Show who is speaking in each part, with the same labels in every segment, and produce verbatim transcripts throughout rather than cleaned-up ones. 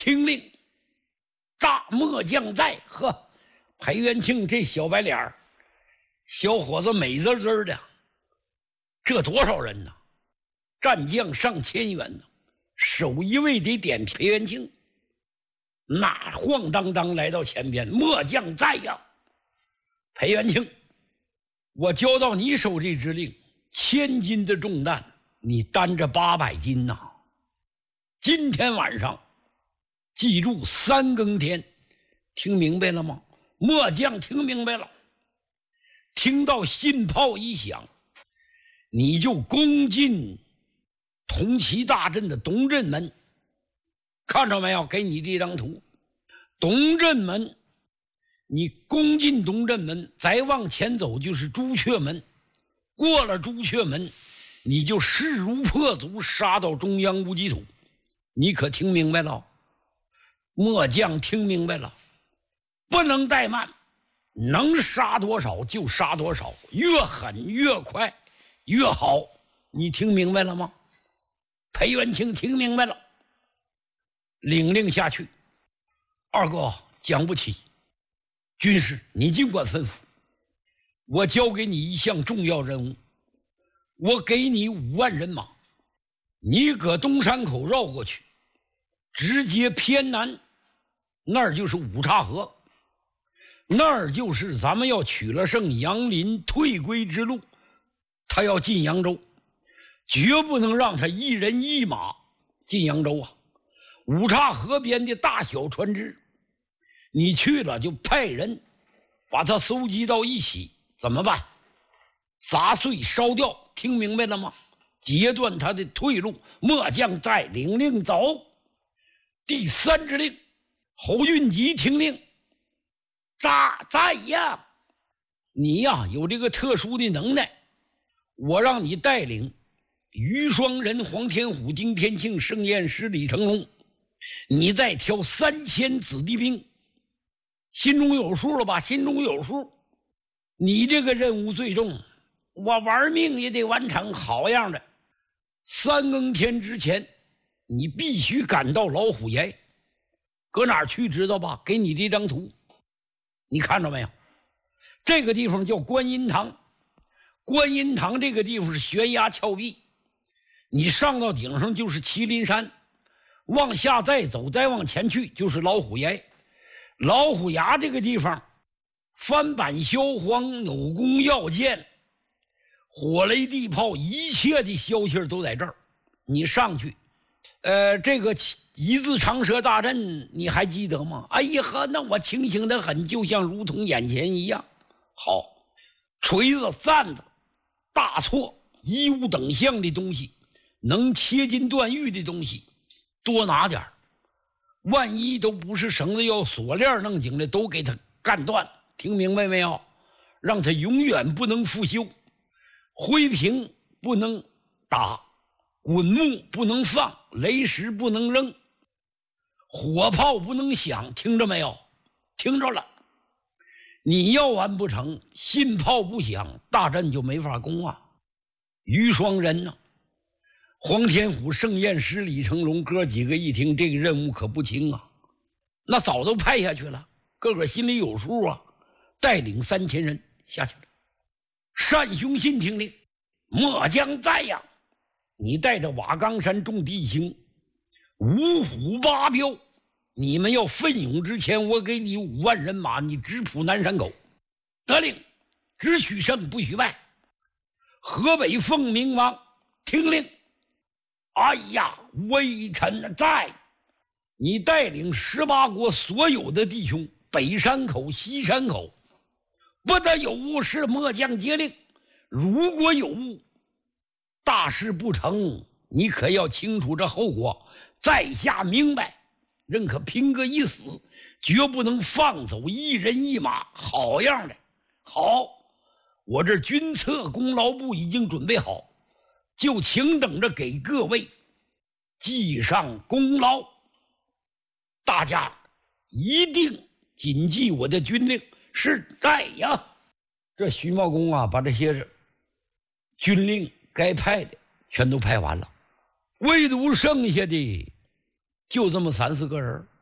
Speaker 1: 听令，炸末将在。呵，裴元庆这小白脸儿，小伙子美滋滋的，这多少人呢？战将上千员呢，首一位得点裴元庆。那晃荡荡来到前边，末将在呀！裴元庆，我交到你手这支令，千斤的重担，你担着八百斤呐！今天晚上，记住三更天，听明白了吗？末将听明白了。听到信炮一响，你就攻进铜旗大阵的东镇门。看着没有？给你这张图，东镇门，你攻进东镇门，再往前走就是朱雀门，过了朱雀门，你就势如破竹杀到中央无极土。你可听明白了？末将听明白了，不能怠慢，能杀多少就杀多少，越狠越快越好。你听明白了吗？裴元庆听明白了，领令下去。二哥讲不起，军师你尽管吩咐，我交给你一项重要任务，我给你五万人马，你搁东山口绕过去，直接偏南，那儿就是五岔河，那儿就是咱们要取了胜杨林退归之路。他要进扬州，绝不能让他一人一马进扬州啊！五岔河边的大小船只，你去了就派人把它搜集到一起，怎么办？砸碎烧掉，听明白了吗？截断他的退路。末将在，领令走。第三支令，侯运吉听令，扎在呀！你呀有这个特殊的能耐，我让你带领余双人、黄天虎、丁天庆、盛彦师、李成龙，你再挑三千子弟兵，心中有数了吧？心中有数。你这个任务最重，我玩命也得完成。好样的！三更天之前，你必须赶到老虎岩。搁哪儿去知道吧？给你这张图，你看着没有？这个地方叫观音堂。观音堂这个地方是悬崖峭壁，你上到顶上就是麒麟山，往下再走，再往前去就是老虎崖。老虎崖这个地方，翻板萧黄，弩弓要箭，火雷地炮，一切的消息都在这儿。你上去，呃，这个一字长蛇大阵你还记得吗？哎呀呵，那我清醒得很，就像如同眼前一样。好，锤子、簪子、大锉、衣物等项的东西，能切金断玉的东西，多拿点儿。万一都不是绳子要锁链弄紧的，都给他干断。听明白没有？让他永远不能复修。灰瓶不能打，滚木不能放，雷石不能扔，火炮不能响。听着没有？听着了。你要完不成，信炮不响，大阵就没法攻啊。余双人呢、啊？黄天虎、盛彦师、李成龙哥几个一听，这个任务可不轻啊，那早都派下去了，个个心里有数啊，带领三千人下去了。单雄信听令，末将在呀，你带着瓦岗山众弟兄，五虎八彪，你们要奋勇之前，我给你五万人马，你直扑南山口。得令，只许胜不许败。河北凤鸣王听令。哎呀，微臣在，你带领十八国所有的弟兄，北山口、西山口，不得有误，是末将接令。如果有误，大事不成，你可要清楚这后果，在下明白。认可拼个一死，绝不能放走一人一马。好样的！好，我这军策功劳簿已经准备好，就请等着给各位记上功劳。大家一定谨记我的军令。是在呀。这徐茂公啊，把这些军令该派的全都派完了，唯独剩下的就这么三四个人。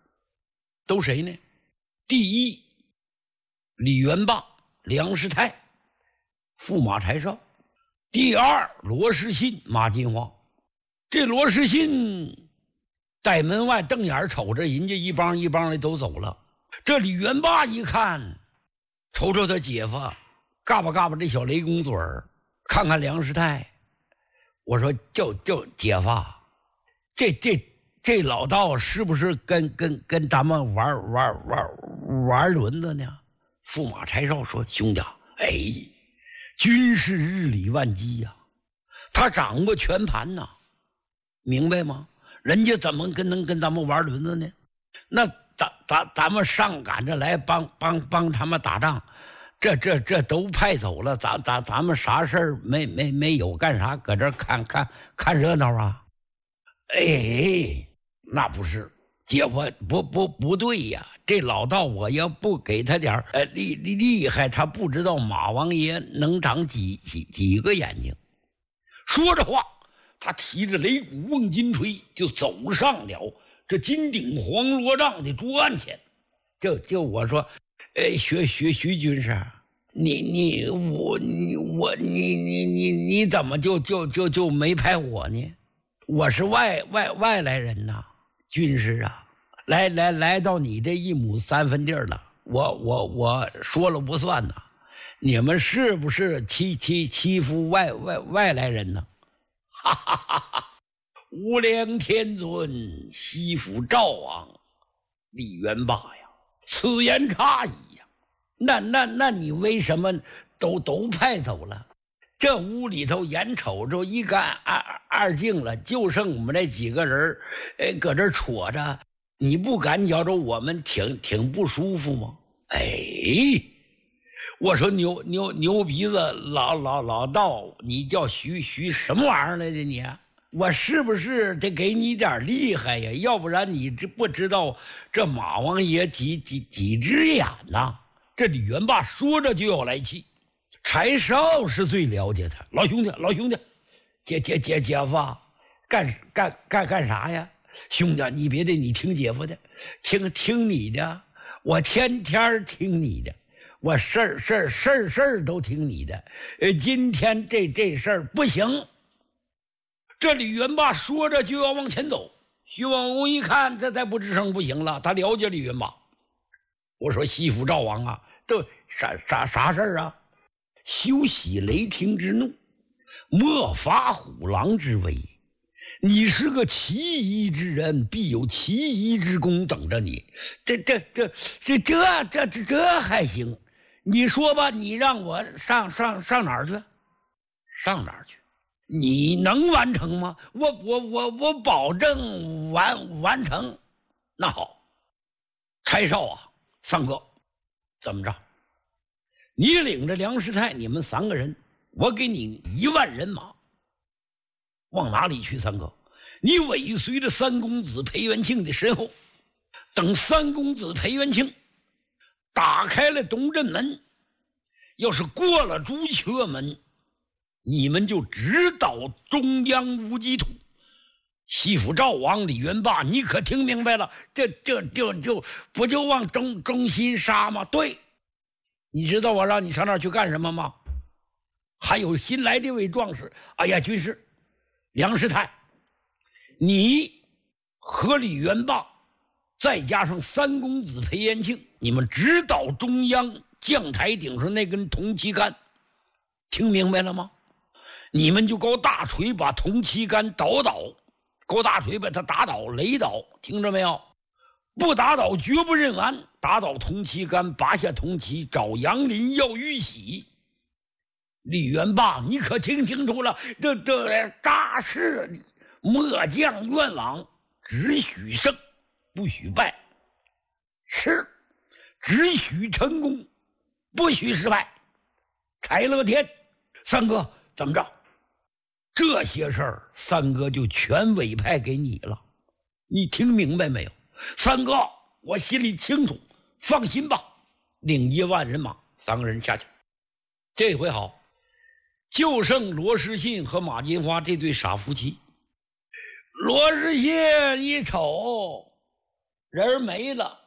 Speaker 1: 都谁呢？第一，李元霸、梁师泰、驸马柴绍；第二，罗士信、马金花。这罗士信在门外瞪眼瞅着人家一帮一帮的都走了，这李元霸一看，瞅瞅他姐夫，嘎巴嘎巴这小雷公嘴儿，看看梁师泰，我说就就姐夫，这这这老道是不是跟跟跟咱们玩玩玩玩轮子呢？驸马柴绍说：“兄弟，哎，军事日理万机呀、啊，他掌握全盘呐、啊，明白吗？人家怎么跟能跟咱们玩轮子呢？那咱咱咱们上赶着来帮帮帮他们打仗。”这这这都派走了，咱咱咱们啥事儿没没没有，干啥搁这看看看热闹啊？哎，那不是姐夫，不不不对呀！这老道我要不给他点呃厉厉厉害，他不知道马王爷能长几几几个眼睛。说着话，他提着擂鼓瓮金锤就走上了这金顶黄罗帐的桌案前。就就我说。哎，徐徐徐军师，你你我你我你你你你怎么就就就就没派我呢？我是外外外来人呐，军师啊，来来来到你这一亩三分地儿了，我我我说了不算呐。你们是不是欺欺欺负外外外来人呢？哈哈哈哈！无量天尊，西府赵王李元霸呀！此言差矣呀！那那那你为什么都都派走了？这屋里头眼瞅着一干二二净了，就剩我们这几个人，哎，搁这戳着，你不感觉着我们挺挺不舒服吗？哎，我说牛牛牛鼻子老老老道，你叫徐徐什么玩意儿来的你？我是不是得给你点厉害呀？要不然你知不知道这马王爷几几几只眼呐？这李元霸说着就要来气，柴绍是最了解他，老兄弟，老兄弟，姐姐姐姐夫，干干干干啥呀？兄弟，你别的，你听姐夫的，听听你的，我天天听你的，我事儿事儿事儿事儿都听你的。呃，今天这这事儿不行。这李元霸说着就要往前走，徐王公一看，这再不吱声不行了。他了解李元霸，我说西府赵王啊，都啥啥啥事儿啊？休息雷霆之怒，莫发虎狼之威。你是个奇异之人，必有奇异之功等着你。这这这这这这这这还行？你说吧，你让我上上上哪儿去？上哪儿去？你能完成吗？我我我我保证完完成。那好，柴绍啊，三哥，怎么着？你领着梁师太，你们三个人，我给你一万人马。往哪里去？三哥，你尾随着三公子裴元庆的身后，等三公子裴元庆打开了东镇门，要是过了朱雀门，你们就直捣中央无极土。西府赵王李元霸，你可听明白了？这这就就不就往中中心杀吗？对，你知道我让你上那儿去干什么吗？还有新来这位壮士，哎呀，军师梁师太，你和李元霸，再加上三公子裴元庆，你们直捣中央将台顶上那根铜旗杆，听明白了吗？你们就高大锤把铜旗杆倒倒，高大锤把他打倒擂倒，听着没有？不打倒绝不认完，打倒铜旗杆，拔下铜旗，找杨林要玉玺。李元霸，你可听清楚了？这这大事末将愿往，只许胜，不许败；是，只许成功，不许失败。柴乐天，三哥怎么着？这些事儿，三哥就全委派给你了。你听明白没有？三哥，我心里清楚，放心吧。领一万人马，三个人下去。这回好。就剩罗士信和马金花这对傻夫妻。罗士信一瞅人没了，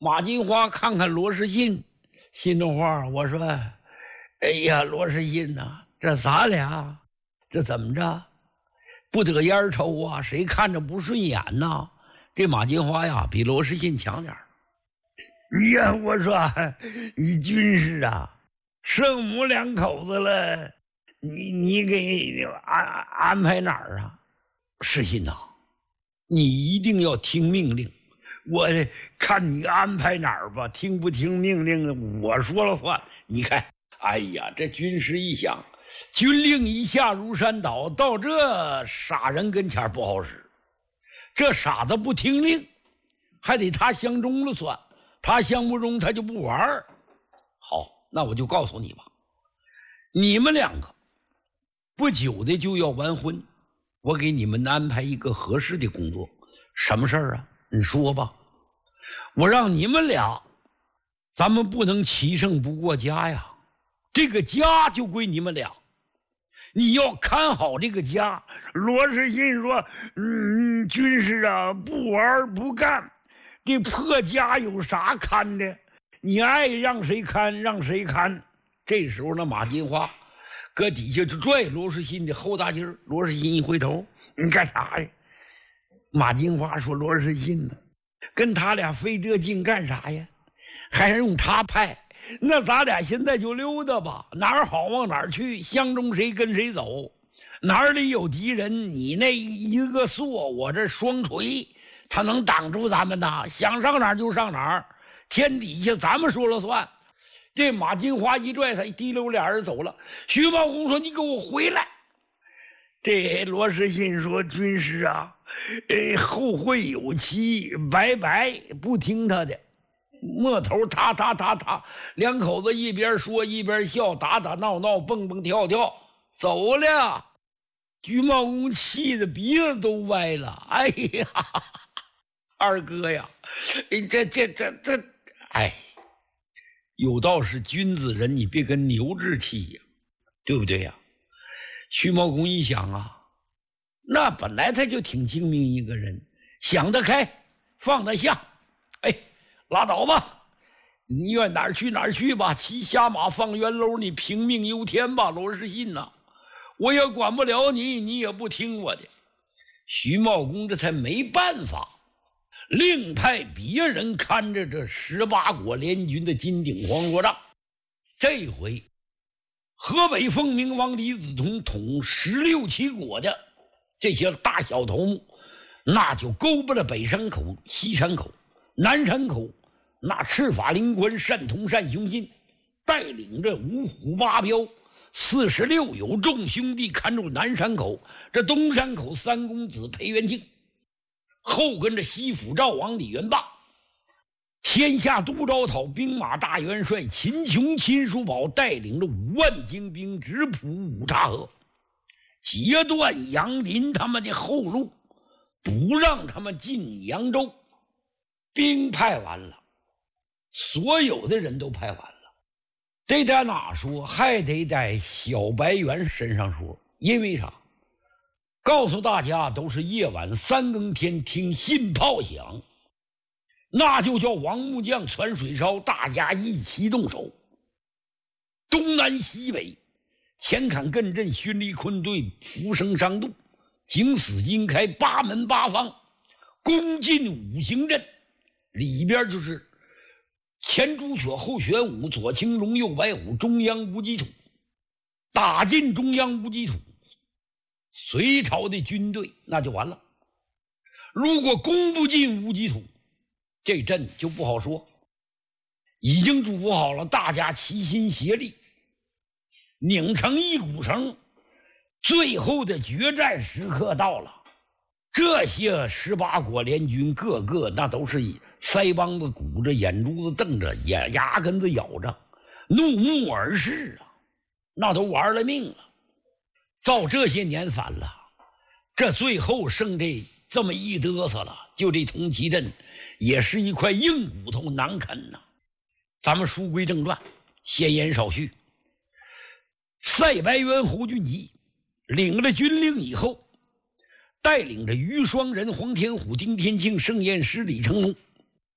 Speaker 1: 马金花看看罗世信，心中话，我说，哎呀，罗世信呐、啊，这咱俩这怎么着，不得烟抽啊？谁看着不顺眼呐？这马金花呀，比罗世信强点儿。呀，我说你军师啊，圣母两口子了，你你给安安排哪儿啊？世信呐，你一定要听命令，我看你安排哪儿吧，听不听命令我说了算。你看，哎呀，这军师一想，军令一下如山倒，到这傻人跟前不好使。这傻子不听令，还得他相中了算，他相不中他就不玩儿。好，那我就告诉你吧，你们两个不久的就要完婚，我给你们安排一个合适的工作。什么事儿啊？你说吧。我让你们俩，咱们不能欺胜不过家呀，这个家就归你们俩，你要看好这个家。罗世信说，嗯，军师啊，不玩不干，这破家有啥看的？你爱让谁看让谁看。这时候那马金花搁底下就拽罗世信的后大襟儿。罗世信一回头，你干啥呀？马金花说，罗世信呢，跟他俩费这劲干啥呀？还是用他派，那咱俩现在就溜达吧，哪儿好往哪儿去，相中谁跟谁走。哪里有敌人，你那一个槊，我这双锤，他能挡住咱们呐？想上哪儿就上哪儿，天底下咱们说了算。这马金花一拽他，提溜俩人走了。徐茂公说，你给我回来。这罗世信说，军师啊，呃，后会有期，拜拜，不听他的。摸头他他他他，两口子一边说一边笑，打打闹闹，蹦蹦跳跳，走了。徐茂公气得鼻子都歪了。哎呀，二哥呀，这这这这，哎，有道是君子人，你别跟牛置气呀，对不对呀？徐茂公一想啊，那本来他就挺精明一个人，想得开，放得下。哎，拉倒吧，你愿哪儿去哪儿去吧，骑瞎马放圆楼，你凭命由天吧。罗世信呐，我也管不了你，你也不听我的。徐茂公这才没办法，另派别人看着这十八国联军的金鼎黄罗帐。这回河北凤鸣王李子同统十六七国的这些大小头目，那就勾巴了北山口、西山口、南山口，那赤法灵官单同单雄信带领着五虎八彪四十六有众兄弟看住南山口，这东山口三公子裴元庆，后跟着西府赵王李元霸，天下都招讨兵马大元帅秦琼、秦叔宝带领着五万精兵直扑五岔河，截断杨林他们的后路，不让他们进扬州。兵派完了，所有的人都派完了，得在哪说？还得在小白猿身上说。因为啥？告诉大家，都是夜晚三更天听信炮响，那就叫王木匠传水烧，大家一起动手。东南西北，前坎艮震，勋离坤兑，浮生商渡，井死金开，八门八方攻进五行阵。里边就是前朱雀后玄武，左青龙右白虎，中央无极土。打进中央无极土，隋朝的军队那就完了。如果攻不进无极土，这阵就不好说。已经嘱咐好了，大家齐心协力，拧成一股绳。最后的决战时刻到了，这些十八国联军个个那都是腮帮子鼓着，眼珠子瞪着，眼牙根子咬着，怒目而视啊，那都玩了命了。照这些年反了，这最后剩这这么一嘚瑟了，就这铜旗阵也是一块硬骨头，难啃呐、啊。咱们书归正传，闲言少叙。赛白猿侯俊吉领了军令以后，带领着于双人、黄天虎、丁天庆、盛彦师、李成龙，这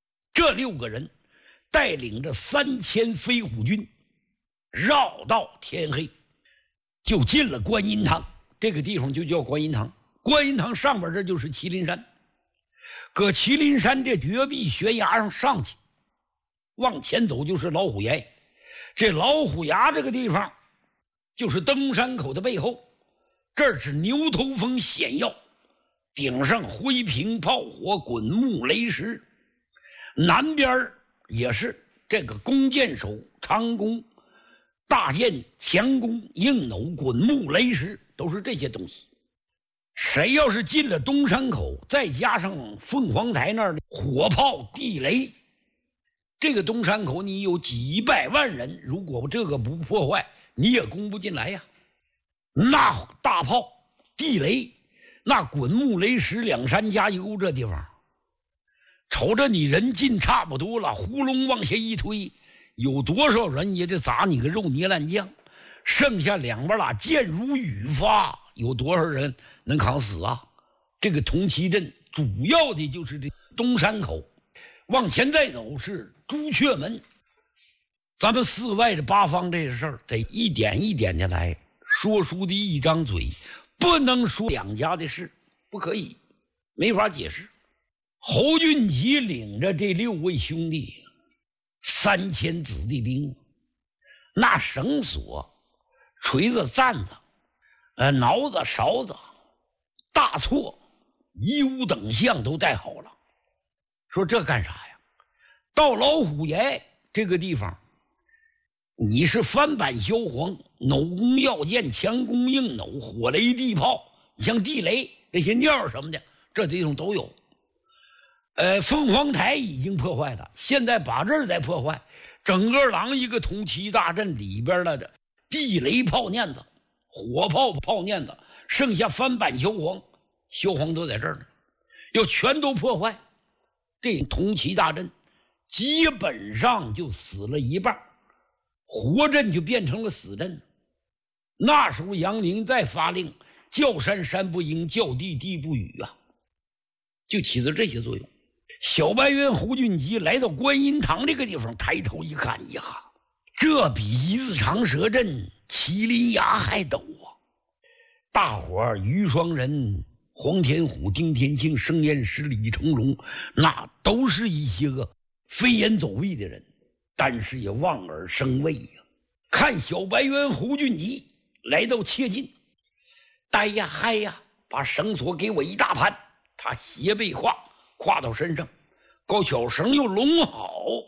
Speaker 1: 这六个人带领着三千飞虎军，绕到天黑，就进了观音堂。这个地方就叫观音堂。观音堂上边这就是麒麟山，搁麒麟山这绝壁悬崖上上去，往前走就是老虎崖。这老虎崖这个地方就是登山口的背后，这儿是牛头峰险要，顶上灰瓶炮火，滚木雷石。南边也是这个弓箭手长弓、大箭、强弓、硬弩、滚木雷石，都是这些东西。谁要是进了东山口，再加上凤凰台那儿的火炮地雷，这个东山口你有几百万人，如果这个不破坏，你也攻不进来呀。那大炮地雷，那滚木雷石两山加油，这地方瞅着你人进差不多了，呼隆往下一推，有多少人也得砸你个肉泥烂酱。剩下两边啦，箭如雨发，有多少人能扛死啊？这个铜旗阵主要的就是这东山口，往前再走是朱雀门。咱们四外的八方这事儿得一点一点的来说，书的一张嘴不能说两家的事，不可以，没法解释。侯俊吉领着这六位兄弟，三千子弟兵，那绳索、锤子、担子、呃挠子、勺子、大锉、一五等项都带好了。说这干啥呀？到老虎崖这个地方，你是翻板削黄、弩弓要箭、强弓硬弩、火雷地炮，像地雷这些鸟什么的，这地方都有。呃，凤凰台已经破坏了，现在把这儿再破坏，整个狼一个铜旗大阵里边的地雷炮念子、火炮炮念子，剩下翻板削黄，削黄都在这儿呢，要全都破坏，这铜旗大阵基本上就死了一半，活阵就变成了死阵。那时候杨凌再发令，叫山山不应，叫地地不语啊，就起着这些作用。小白猿胡俊吉来到观音堂这个地方，抬头一看，呀，这比一字长蛇阵、麒麟崖还陡啊！大伙儿于双人、黄天虎、丁天庆、盛彦师、李成龙，那都是一些个飞檐走壁的人，但是也望而生畏呀。看小白猿胡俊吉来到切近，呆呀嗨呀，把绳索给我一大盘，他斜背挎挎到身上，高小绳又拢好。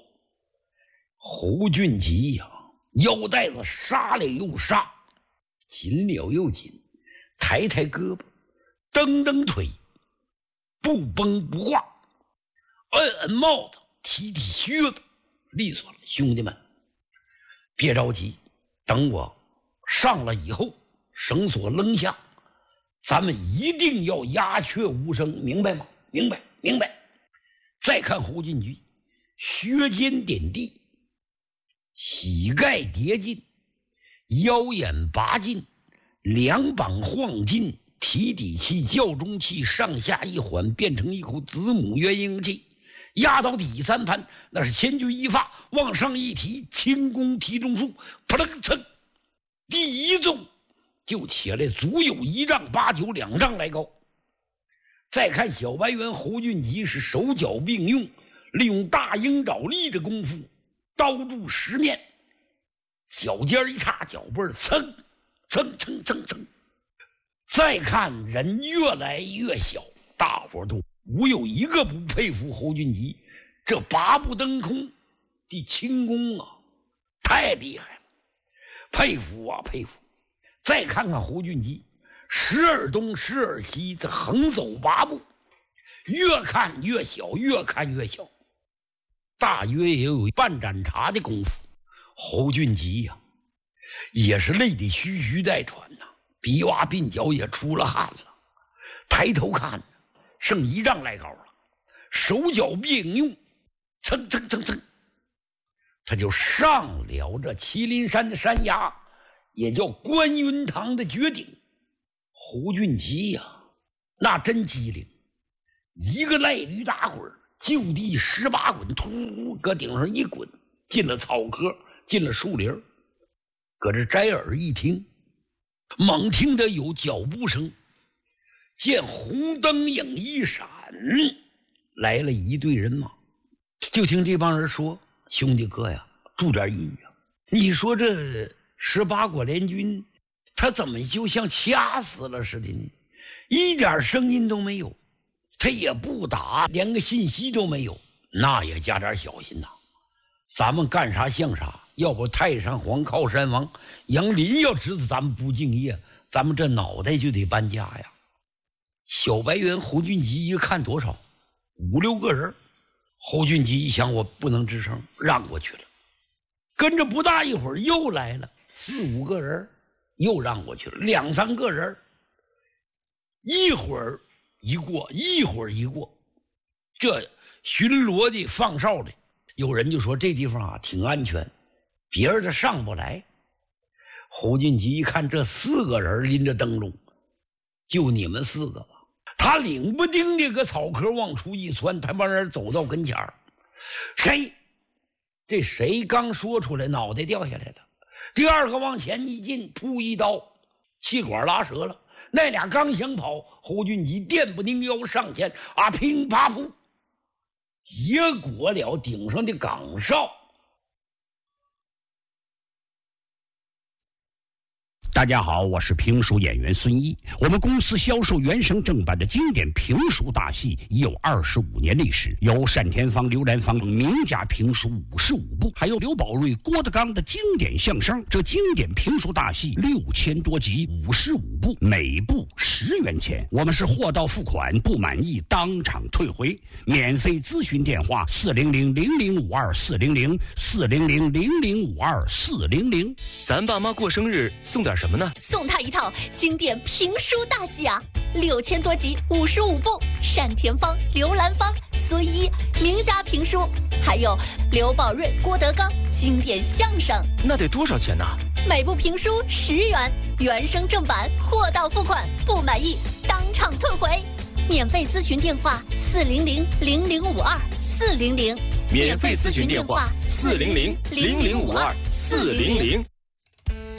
Speaker 1: 侯俊吉呀，腰带子杀了又杀，紧了又紧，抬抬胳膊，蹬蹬腿，不崩不挂，摁摁帽子，提提靴子，利索了。兄弟们，别着急，等我上了以后，绳索扔下，咱们一定要鸦雀无声，明白吗？明白，明白。再看侯进局，削肩点地，膝盖叠进，腰眼拔进，两膀晃进，提底气、教中气上下一缓，变成一口子母元婴气，压到底三盘，那是千钧一发，往上一提，轻功提中术，扑棱噌，第一纵就起来，足有一丈八九两丈来高。再看小白猿侯俊吉是手脚并用，利用大鹰爪力的功夫，刀住石面，脚尖一插，脚背蹭蹭蹭蹭蹭。再看人越来越小，大伙都无有一个不佩服侯俊吉这八步登空的轻功啊，太厉害了，佩服啊佩服。再看看侯俊吉时而东时而西，这横走八步，越看越小，越看越小，大约也有半盏茶的功夫。侯俊吉呀、啊，也是累得吁吁带喘呐、啊，鼻洼鬓角也出了汗了。抬头看，剩一丈来高了，手脚并用，蹭蹭蹭蹭，他就上了这麒麟山的山崖，也叫观云堂的绝顶。侯俊吉呀、啊，那真机灵，一个赖驴打滚， 就地十八滚，突搁顶上一滚，进了草棵，进了树林。搁这摘耳一听，猛听得有脚步声，见红灯影一闪，来了一队人马。就听这帮人说：“兄弟哥呀，注点意呀！你说这十八国联军，他怎么就像掐死了似的呢？一点声音都没有，他也不打，连个信息都没有，那也加点小心呐！咱们干啥像啥，要不泰山皇靠山王，杨林要知道咱们不敬业，咱们这脑袋就得搬家呀！”小白猿侯俊吉一看多少，五六个人。侯俊吉一想，我不能吱声，让过去了。跟着不大一会儿又来了四五个人，又让过去了。两三个人，一会儿一过，一会儿一过。这巡逻的放哨的，有人就说这地方啊挺安全，别人的上不来。侯俊吉一看这四个人拎着灯笼，就你们四个吧。他领不丁的搁草棵往出一窜，他帮人走到跟前儿，谁？这谁刚说出来，脑袋掉下来了。第二个往前一进，扑一刀，气管拉折了。那俩刚想跑，侯俊吉电不丁腰上前，啊，乒啪扑，结果了顶上的岗哨。
Speaker 2: 大家好，我是评书演员孙一。我们公司销售原声正版的经典评书大戏已有二十五年历史，有单田芳、刘兰芳名家评书五十五部，还有刘宝瑞、郭德纲的经典相声。这经典评书大戏六千多集，五十五部，每部十元钱。我们是货到付款，不满意当场退回。免费咨询电话：四零零零零五二四零零四零零零零五二四零零。
Speaker 3: 咱爸妈过生日送点什么呢？
Speaker 4: 送他一套经典评书大戏啊，六千多集，五十五部，单田芳、刘兰芳、孙一名家评书，还有刘宝瑞、郭德纲经典相声。
Speaker 3: 那得多少钱呢？
Speaker 4: 每部评书十元，原声正版，货到付款，不满意当场退回。免费咨询电话：四零零零零五二四零零。
Speaker 3: 免费咨询电话：四零零零零五二四零零。